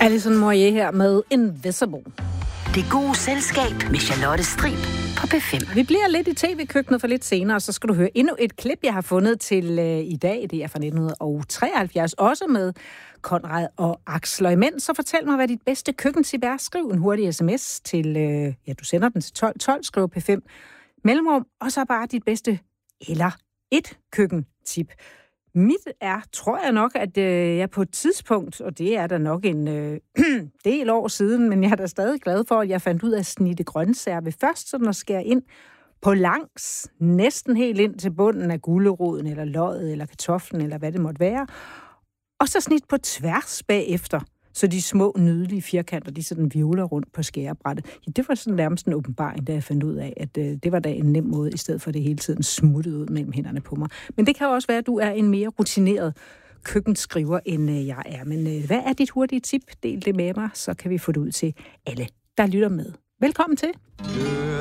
Alison Moyet her med Invisible. Det gode selskab med Charlotte Strib på P5. Vi bliver lidt i tv-køkkenet for lidt senere, så skal du høre endnu et klip, jeg har fundet til i dag. Det er fra 1973, også med Conrad og Axel. Og imens, så fortæl mig, hvad dit bedste køkkentip er. Skriv en hurtig sms til, du sender den til 1212, skriv P5 mellemrum, og så bare dit bedste eller et køkkentip. Mit er, tror jeg nok, at jeg på et tidspunkt, og det er der nok en del år siden, men jeg er da stadig glad for, at jeg fandt ud af at snitte grøntsager ved først sådan at skære ind på langs, næsten helt ind til bunden af guleroden, eller løget, eller kartoflen, eller hvad det måtte være, og så snit på tværs bagefter, så de små, nydelige firkanter, de sådan vivler rundt på skærebrættet. Ja, det var sådan nærmest en åbenbaring, da jeg fandt ud af, at det var da en nem måde, i stedet for det hele tiden smuttede ud mellem hænderne på mig. Men det kan jo også være, at du er en mere rutineret køkkenskriver, end jeg er. Men hvad er dit hurtige tip? Del det med mig, så kan vi få det ud til alle, der lytter med. Velkommen til.